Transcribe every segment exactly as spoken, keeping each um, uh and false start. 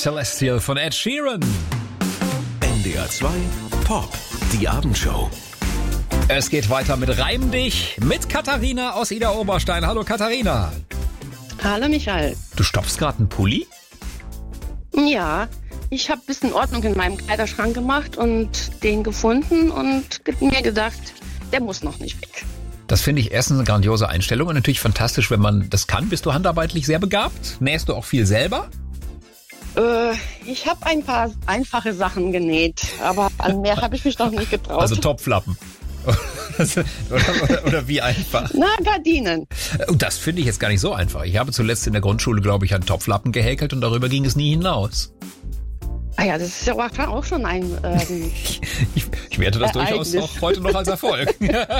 Celestial von Ed Sheeran. N D R zwei Pop, die Abendshow. Es geht weiter mit Reim dich mit Katharina aus Ida Oberstein. Hallo Katharina. Hallo Michael. Du stopfst gerade einen Pulli? Ja, ich habe ein bisschen Ordnung in meinem Kleiderschrank gemacht und den gefunden und mir gedacht, der muss noch nicht weg. Das finde ich erstens eine grandiose Einstellung und natürlich fantastisch, wenn man das kann. Bist du handarbeitlich sehr begabt? Nähst du auch viel selber? Äh, ich habe ein paar einfache Sachen genäht, aber an mehr habe ich mich noch nicht getraut. Also Topflappen. oder, oder, oder wie einfach? Na, Gardinen. Und das finde ich jetzt gar nicht so einfach. Ich habe zuletzt in der Grundschule, glaube ich, einen Topflappen gehäkelt und darüber ging es nie hinaus. Ah ja, das ist ja auch schon ein ähm, ich, ich werte das Ereignis. Durchaus auch heute noch als Erfolg.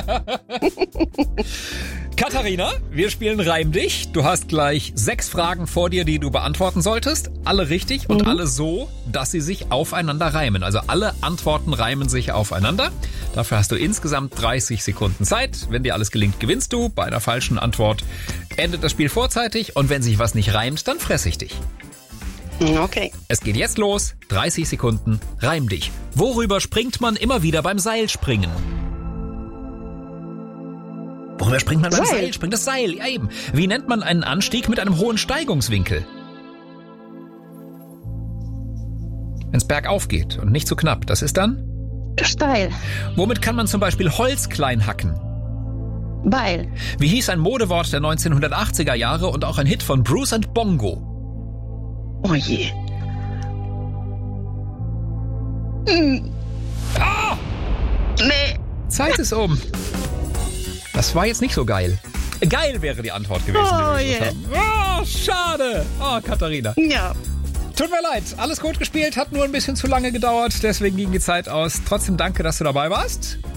Katharina, wir spielen Reim dich. Du hast gleich sechs Fragen vor dir, die du beantworten solltest. Alle richtig und mhm. alle so, dass sie sich aufeinander reimen. Also alle Antworten reimen sich aufeinander. Dafür hast du insgesamt dreißig Sekunden Zeit. Wenn dir alles gelingt, gewinnst du. Bei einer falschen Antwort endet das Spiel vorzeitig. Und wenn sich was nicht reimt, dann fress ich dich. Okay. Es geht jetzt los. dreißig Sekunden. Reim dich. Worüber springt man immer wieder beim Seilspringen? Worüber springt man beim Seil. Seilspringen? Das Seil, ja eben. Wie nennt man einen Anstieg mit einem hohen Steigungswinkel? Wenn es bergauf geht und nicht zu knapp, das ist dann? Steil. Womit kann man zum Beispiel Holz klein hacken? Beil. Wie hieß ein Modewort der neunzehnhundertachtziger Jahre und auch ein Hit von Bruce and Bongo? Oh je. Ah! Nee. Zeit ist um. Das war jetzt nicht so geil. Geil wäre die Antwort gewesen. Oh die wir je. haben. Oh, schade. Oh, Katharina. Ja. Tut mir leid. Alles gut gespielt, hat nur ein bisschen zu lange gedauert. Deswegen ging die Zeit aus. Trotzdem danke, dass du dabei warst.